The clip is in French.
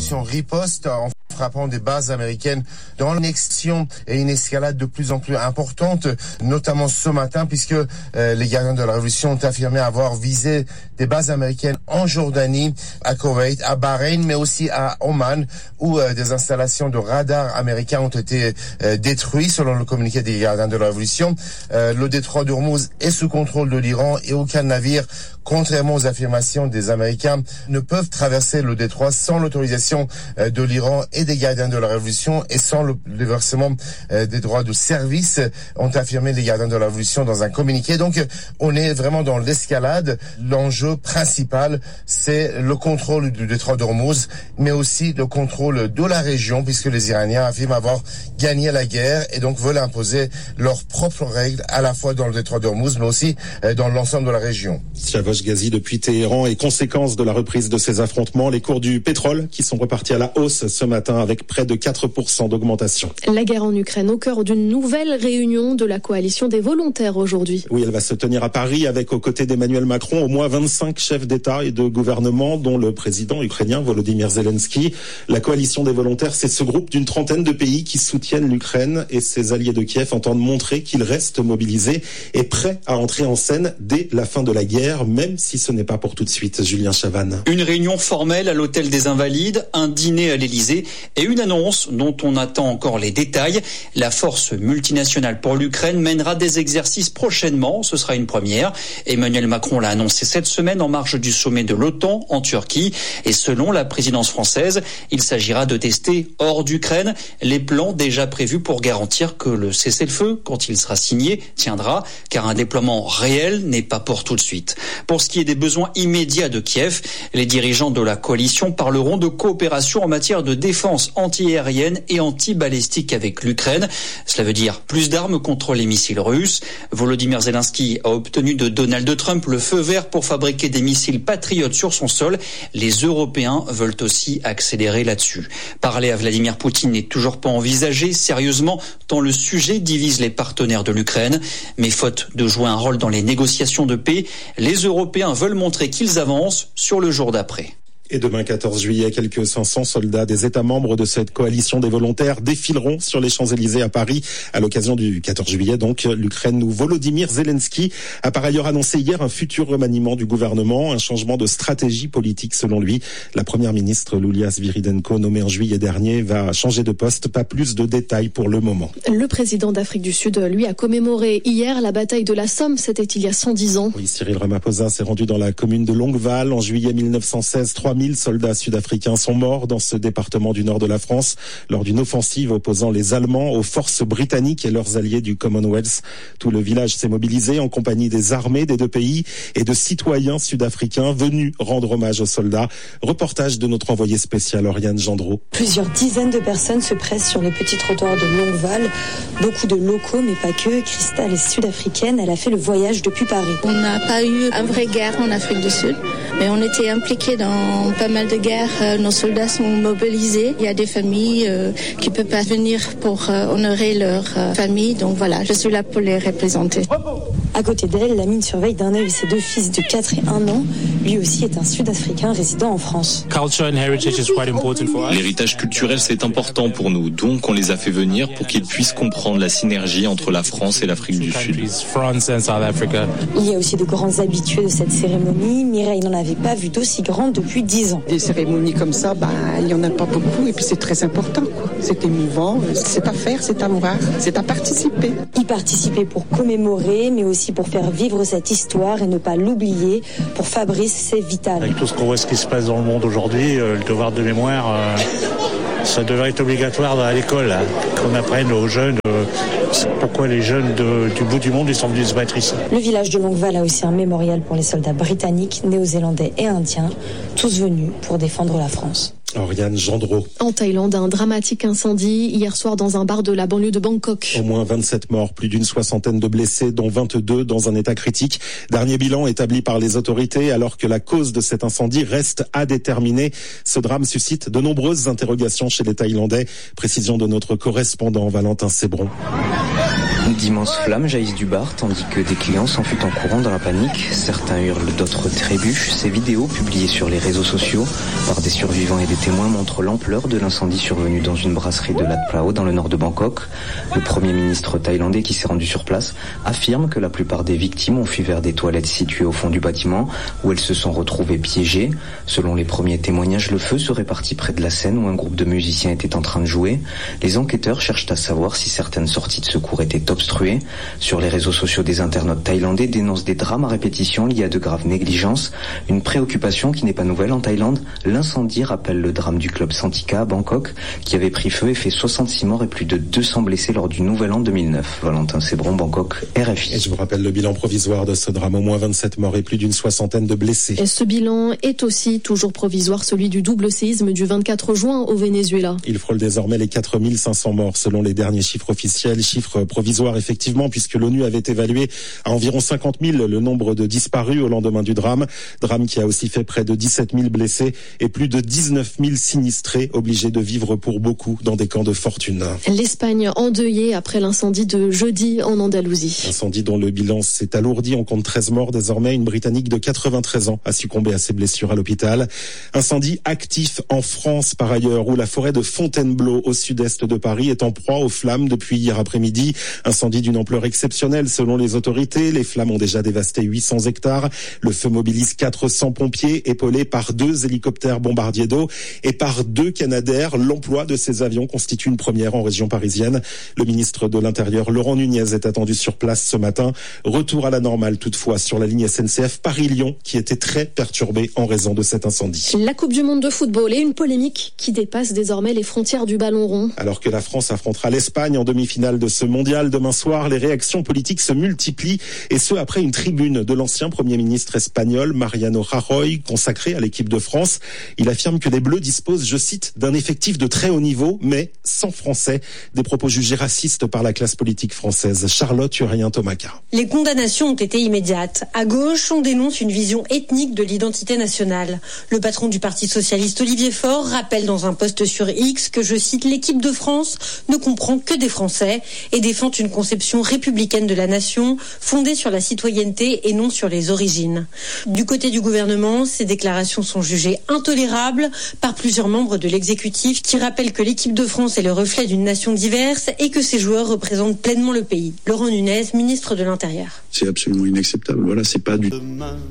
révolution riposte en frappant des bases américaines dans l'annexion et une escalade de plus en plus importante, notamment ce matin, puisque les gardiens de la révolution ont affirmé avoir visé des bases américaines en Jordanie, à Koweït, à Bahreïn, mais aussi à Oman, où des installations de radars américains ont été détruites, selon le communiqué des gardiens de la révolution. Le détroit d'Ormuz est sous contrôle de l'Iran et aucun navire, contrairement aux affirmations des Américains, ne peuvent traverser le détroit sans l'autorisation de l'Iran et des gardiens de la révolution et sans le versement des droits de service, ont affirmé les gardiens de la révolution dans un communiqué. Donc on est vraiment dans l'escalade. L'enjeu principal, c'est le contrôle du détroit d'Ormuz, mais aussi le contrôle de la région, puisque les Iraniens affirment avoir gagné la guerre et donc veulent imposer leurs propres règles, à la fois dans le détroit d'Ormuz, mais aussi dans l'ensemble de la région. Chavosh Ghazi depuis Téhéran, et conséquence de la reprise de ces affrontements, les cours du pétrole qui sont repartis à la hausse ce matin avec près de 4% d'augmentation. La guerre en Ukraine au cœur d'une nouvelle réunion de la coalition des volontaires aujourd'hui. Oui, elle va se tenir à Paris avec, aux côtés d'Emmanuel Macron, au moins 25 chefs d'État et de gouvernement, dont le président ukrainien Volodymyr Zelensky. La coalition des volontaires, c'est ce groupe d'une trentaine de pays qui soutiennent l'Ukraine, et ses alliés de Kiev entendent montrer qu'ils restent mobilisés et prêts à entrer en scène dès la fin de la guerre, même si ce n'est pas pour tout de suite. Julien Chavannes. Une réunion formelle à l'hôtel des Invalides, un dîner à l'Élysée et une annonce dont on attend encore les détails. La force multinationale pour l'Ukraine mènera des exercices prochainement. Ce sera une première. Emmanuel Macron l'a annoncé cette semaine en marge du sommet de l'OTAN en Turquie. Et selon la présidence française, il s'agira de tester hors d'Ukraine les plans déjà prévus pour garantir que le cessez-le-feu, quand il sera signé, tiendra, car un déploiement réel n'est pas pour tout de suite. Pour ce qui est des besoins immédiats de Kiev, les dirigeants de la coalition parleront de coopération en matière de défense antiaérienne et anti-balistique avec l'Ukraine. Cela veut dire plus d'armes contre les missiles russes. Volodymyr Zelensky a obtenu de Donald Trump le feu vert pour fabriquer des missiles patriotes sur son sol. Les Européens veulent aussi accélérer là-dessus. Parler à Vladimir Poutine n'est toujours pas envisagé sérieusement, tant le sujet divise les partenaires de l'Ukraine. Mais faute de jouer un rôle dans les négociations de paix, les Européens veulent montrer qu'ils avancent sur le jour d'après. Et demain, 14 juillet, quelques 500 soldats des États membres de cette coalition des volontaires défileront sur les Champs-Élysées à Paris à l'occasion du 14 juillet. Donc, l'Ukraine, où Volodymyr Zelensky a par ailleurs annoncé hier un futur remaniement du gouvernement, un changement de stratégie politique selon lui. La première ministre Loulia Sviridenko, nommée en juillet dernier, va changer de poste. Pas plus de détails pour le moment. Le président d'Afrique du Sud, lui, a commémoré hier la bataille de la Somme. C'était il y a 110 ans. Oui, Cyril Ramaphosa s'est rendu dans la commune de Longueval en juillet 1916. 3000 soldats sud-africains sont morts dans ce département du nord de la France lors d'une offensive opposant les Allemands aux forces britanniques et leurs alliés du Commonwealth. Tout le village s'est mobilisé en compagnie des armées des deux pays et de citoyens sud-africains venus rendre hommage aux soldats. Reportage de notre envoyé spécial Oriane Gendreau. Plusieurs dizaines de personnes se pressent sur les petits trottoirs de Longueval. Beaucoup de locaux, mais pas que. Christelle est sud-africaine, elle a fait le voyage depuis Paris. On n'a pas eu une vraie guerre en Afrique du Sud, mais on était impliqués dans pas mal de guerres. Nos soldats sont mobilisés. Il y a des familles qui ne peuvent pas venir pour honorer leur famille. Donc voilà, je suis là pour les représenter. À côté d'elle, Lamine surveille d'un œil ses deux fils de 4 et 1 an. Lui aussi est un Sud-Africain résident en France. L'héritage culturel, c'est important pour nous. Donc on les a fait venir pour qu'ils puissent comprendre la synergie entre la France et l'Afrique du Sud. Il y a aussi de grands habitués de cette cérémonie. Mireille n'en avait pas vu d'aussi grande depuis 10 ans. Des cérémonies comme ça, il n'y en a pas beaucoup et puis c'est très important. C'est émouvant, c'est à faire, c'est à voir, c'est à participer. Y participer pour commémorer, mais aussi pour faire vivre cette histoire et ne pas l'oublier. Pour Fabrice, c'est vital. Avec tout ce qu'on voit, ce qui se passe dans le monde aujourd'hui, le devoir de mémoire, ça devrait être obligatoire à l'école, qu'on apprenne aux jeunes pourquoi les jeunes du bout du monde ils sont venus se battre ici. Le village de Longueval a aussi un mémorial pour les soldats britanniques, néo-zélandais et indiens, tous venus pour défendre la France. Oriane Gendreau. En Thaïlande, un dramatique incendie hier soir dans un bar de la banlieue de Bangkok. Au moins 27 morts, plus d'une soixantaine de blessés, dont 22 dans un état critique. Dernier bilan établi par les autorités, alors que la cause de cet incendie reste à déterminer. Ce drame suscite de nombreuses interrogations chez les Thaïlandais. Précision de notre correspondant Valentin Sébron. D'immenses flammes jaillissent du bar, tandis que des clients s'enfuient en courant dans la panique. Certains hurlent, d'autres trébuchent. Ces vidéos, publiées sur les réseaux sociaux par des survivants et des témoins, montrent l'ampleur de l'incendie survenu dans une brasserie de Lat Phrao, dans le nord de Bangkok. Le Premier ministre thaïlandais, qui s'est rendu sur place, affirme que la plupart des victimes ont fui vers des toilettes situées au fond du bâtiment, où elles se sont retrouvées piégées. Selon les premiers témoignages, le feu serait parti près de la scène où un groupe de musiciens était en train de jouer. Les enquêteurs cherchent à savoir si certaines sorties de secours étaient obstruées. Sur les réseaux sociaux, des internautes thaïlandais dénoncent des drames à répétition liés à de graves négligences. Une préoccupation qui n'est pas nouvelle en Thaïlande. L'incendie rappelle le drame du club Santika à Bangkok, qui avait pris feu et fait 66 morts et plus de 200 blessés lors du Nouvel An 2009. Valentin Sébron, Bangkok, RFI. Et je vous rappelle le bilan provisoire de ce drame, au moins 27 morts et plus d'une soixantaine de blessés. Et ce bilan est aussi toujours provisoire, celui du double séisme du 24 juin au Venezuela. Il frôle désormais les 4500 morts selon les derniers chiffres officiels, chiffres provisoires effectivement, puisque l'ONU avait évalué à environ 50 000 le nombre de disparus au lendemain du drame qui a aussi fait près de 17 000 blessés et plus de 19 000 sinistrés obligés de vivre pour beaucoup dans des camps de fortune. L'Espagne endeuillée après l'incendie de jeudi en Andalousie. Incendie dont le bilan s'est alourdi, on compte 13 morts désormais. Une Britannique de 93 ans a succombé à ses blessures à l'hôpital. Incendie actif en France par ailleurs, où la forêt de Fontainebleau au sud-est de Paris est en proie aux flammes depuis hier après-midi. Incendie d'une ampleur exceptionnelle selon les autorités. Les flammes ont déjà dévasté 800 hectares. Le feu mobilise 400 pompiers épaulés par 2 hélicoptères bombardiers d'eau et par 2 Canadair. L'emploi de ces avions constitue une première en région parisienne. Le ministre de l'Intérieur, Laurent Nunez, est attendu sur place ce matin. Retour à la normale toutefois sur la ligne SNCF Paris-Lyon qui était très perturbée en raison de cet incendie. La Coupe du Monde de football et une polémique qui dépasse désormais les frontières du ballon rond. Alors que la France affrontera l'Espagne en demi-finale de ce mondial demain soir, les réactions politiques se multiplient et ce après une tribune de l'ancien Premier ministre espagnol Mariano Rajoy consacrée à l'équipe de France. Il affirme que les Bleus disposent, je cite, d'un effectif de très haut niveau mais sans Français. Des propos jugés racistes par la classe politique française. Charlotte Urien-Tomaca. Les condamnations ont été immédiates. À gauche, on dénonce une vision ethnique de l'identité nationale. Le patron du Parti socialiste, Olivier Faure, rappelle dans un post sur X que, je cite, l'équipe de France ne comprend que des Français et défend une conception républicaine de la nation fondée sur la citoyenneté et non sur les origines. Du côté du gouvernement, ces déclarations sont jugées intolérables par plusieurs membres de l'exécutif qui rappellent que l'équipe de France est le reflet d'une nation diverse et que ses joueurs représentent pleinement le pays. Laurent Nunez, ministre de l'Intérieur. C'est absolument inacceptable. Voilà, c'est pas du...